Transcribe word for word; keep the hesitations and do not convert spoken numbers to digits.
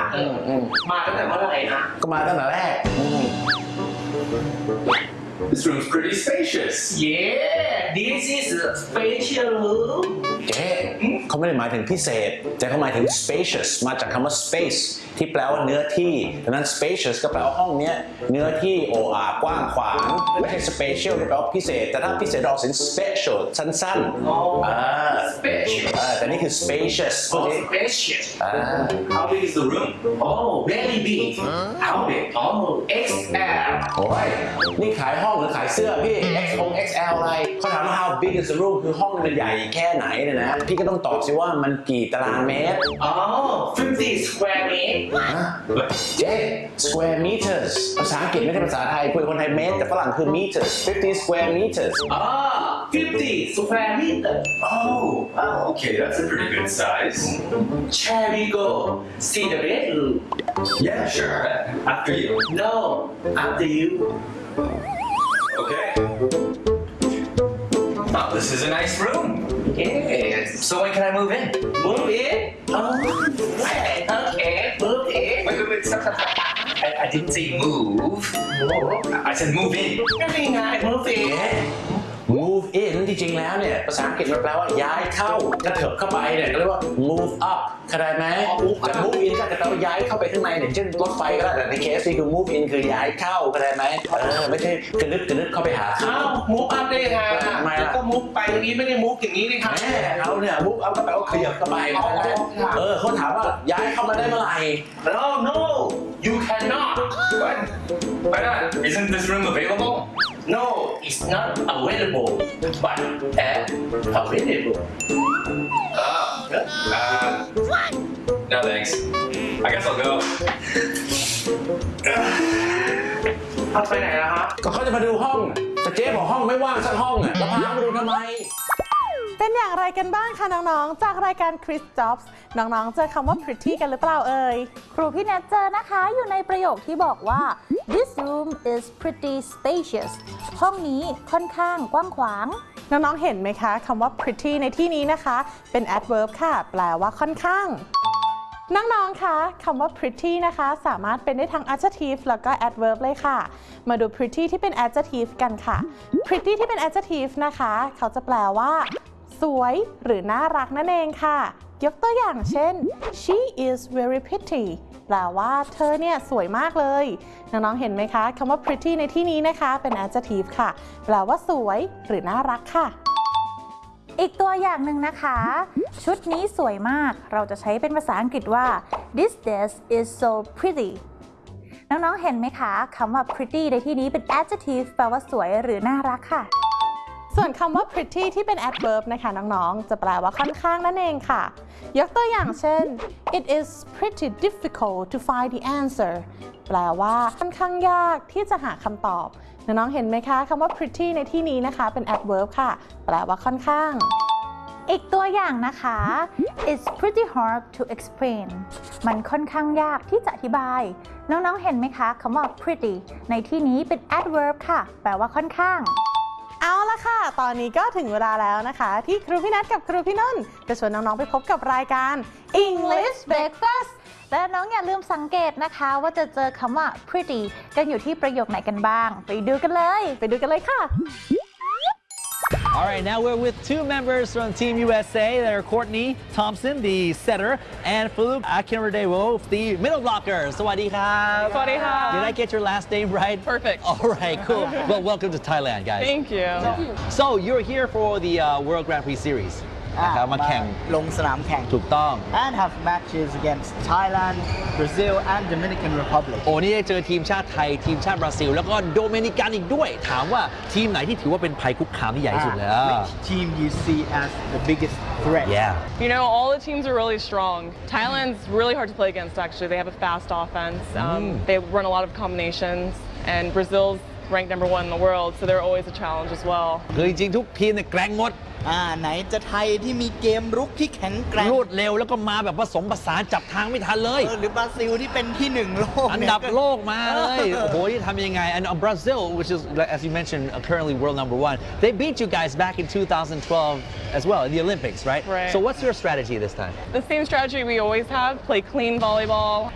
มาตั้งแต่เมื่อไหร่นะก็มาตั้งแต่แรก This room's pretty spacious. Yeah, this is a special room. เจ๊เขาไม่ได้หมายถึงพิเศษแต่เขาหมายถึง spacious มาจากคำว่า space ที่แปลว่าเนื้อที่ดังนั้น spacious ก็แปลว่าห้องเนี้ยเนื้อที่โอ้อากว้างขวางไม่ใช่ special ที่แปลว่าพิเศษแต่ถ้าพิเศษออกเสียง special สั้นๆ Oh, อ่า special. อ่าแต่นี่คือ spacious Oh, special. อ่า How big is the room? Oh, very big. How big? Oh, เอ็กซ์ แอลโอ้ยนี่ขายห้องหรือขายเสื้อพี่ X อง เอ็กซ์ แอล อะไรเขาถามว่า how big is the room คือห้องมันใหญ่แค่ไหนเนี่ยนะพี่ก็ต้องตอบสิว่ามันกี่ตารางเมตร Oh, fifty square meter. เจ๊ square meters ภาษาอังกฤษไม่ใช่ภาษาไทยคุยคนไทยเมตรแต่ฝรั่งคือ meters fifty square meters Ah, fifty square meter. Oh, wow, okay, that's a pretty good size. Shall we go see the bedroom? Yeah, sure. After you. No, after you. Okay. Oh, this is a nice room. Yes. So when can I move in? Move in. Oh, okay, okay, move in. Wait, wait, wait, stop, stop, stop. I, I didn't say move. I said move in. ไม่เป็นไง move in. เจ๊ move in ที่จริงแล้วเนี่ยภาษาอังกฤษมันแปลว่าย้ายเข้ากระเถิบเข้าไปเนี่ยก็เรียกว่า move up เข้าใจไหมแต่ move in ก็จะแปลว่าย้ายเข้าไปข้างในเนี่ยเช่นรถไฟก็ได้แต่ในเคสนี้คือ move in คือย้ายเข้าเข้าใจไหมเออไม่ใช่กระนึกกระนึกเข้าไปหาเขาอ้าว move up ได้ยังไงล่ะทำไมล่ะก็ move ไปอย่างนี้ไม่ได้ move อย่างนี้เลยครับแม่เขาเนี่ย move up ก็แปลว่าขยับเข้าไปเข้าใจไหมเออเขาถามว่าย้ายเข้ามาได้เมื่อไหร่ No, no, you cannot. What? Why not? Isn't this room available? No, it's not available, but uh, available. Oh. Uh, no thanks. I guess I'll go. เอาไปไหนล่ะครับก็เขาจะมาดูห้องแต่เจ๊บอกห้องไม่ว่างสักห้องอ่ะแล้วพามาดูทำไมเป็นอย่างไรกันบ้างคะน้องๆ จากรายการ Chris Jobs น้องๆ เจอคำว่า pretty กันหรือเปล่าเอ่ยครูพี่แนทเจอนะคะอยู่ในประโยคที่บอกว่า this room is pretty spacious ห้องนี้ค่อนข้างกว้างขวางน้องๆ เห็นไหมคะคำว่า pretty ในที่นี้นะคะ เป็น adverb ค่ะ แปลว่าค่อนข้าง น้องๆ คะคำว่า pretty นะคะ สามารถเป็นได้ทั้ง adjective แล้วก็ adverb เลยค่ะ มาดู pretty ที่เป็น adjective กันค่ะ pretty ที่เป็น adjective นะคะ เขาจะแปลว่าสวยหรือน่ารักนั่นเองค่ะ ยกตัวอย่างเช่น she is very pretty แปลว่าเธอเนี่ยสวยมากเลย น้องๆ เห็นไหมคะคำว่า pretty ในที่นี้นะคะเป็น adjective ค่ะ แปลว่าสวยหรือน่ารักค่ะอีกตัวอย่างหนึ่งนะคะ ชุดนี้สวยมาก เราจะใช้เป็นภาษาอังกฤษว่า this dress is so pretty น้องๆ เห็นไหมคะคำว่า pretty ในที่นี้เป็น adjective แปลว่าสวยหรือน่ารักค่ะส่วนคำว่า pretty ที่เป็น adverb นะคะน้องๆ จะแปลว่าค่อนข้างนั่นเองค่ะ ยกตัวอย่างเช่น it is pretty difficult to find the answer แปลว่าค่อนข้างยากที่จะหาคำตอบ น้องๆ เห็นไหมคะคำว่า pretty ในที่นี้นะคะเป็น adverb ค่ะ แปลว่าค่อนข้างอีกตัวอย่างนะคะ it's pretty hard to explain มันค่อนข้างยากที่จะอธิบาย น้องๆ เห็นไหมคะคำว่า pretty ในที่นี้เป็น adverb ค่ะ แปลว่าค่อนข้างเอาละค่ะ ตอนนี้ก็ถึงเวลาแล้วนะคะ ที่ครูพี่นัทกับครูพี่นุ่นจะชวนน้องๆ ไปพบกับรายการ English Breakfast และน้องอย่าลืมสังเกตนะคะว่าจะเจอคำว่า pretty กันอยู่ที่ประโยคไหนกันบ้าง ไปดูกันเลยไปดูกันเลยค่ะ All right, now we're with two members from Team U S A that are Courtney Thompson, the setter, and Farouk Akinradewov, the middle blocker. Sawadee ka. Sawadee ka. Did I get your last name right? Perfect. All right, cool. Well, welcome to Thailand, guys. Thank you. Thank you. So you're here for the uh, World Grand Prix Series. นะครับมาแข่งลงสนามแข่งถูกต้อง and have matches against Thailand, Brazil and Dominican Republic โอ้นี่ได้เจอทีมชาติไทยทีมชาติบราซิลแล้วก็โดมินิกันอีกด้วยถามว่าทีมไหนที่ถือว่าเป็นภัยคุกคามที่ใหญ่ที่สุดเลย Which team you see as the biggest threat Yeah You know, all the teams are really strong. Thailand's really hard to play against, actually. They have a fast offense. Um, Mm. They run a lot of combinations. And Brazil's ranked number one in the world, so they're always a challenge as well. คือจริงๆทุกทีมเนี่ยแกร่งหมดอ่าไหนจะไทยที่มีเกมรุกที่แข็งแกร่งรวดเร็วแล้วก็มาแบบผสมผสานจับทางไม่ทันเลยเออหรือบราซิลที่เป็นที่หนึ่งโลกอันเนี่ยดับโลกมาเลย โอ้โหที่ทำยังไง and uh, Brazil which is as you mentioned uh, currently world number one they beat you guys back in two thousand twelve as well in the Olympics right Right. so what's your strategy this time The same strategy we always have, play clean volleyball,